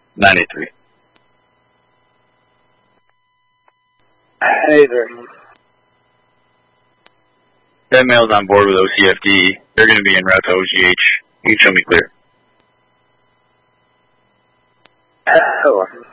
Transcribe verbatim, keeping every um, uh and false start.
nine eight three. Hey there. That male's on board with O C F D. They're going to be en route to O G H. You can show me clear. Oh.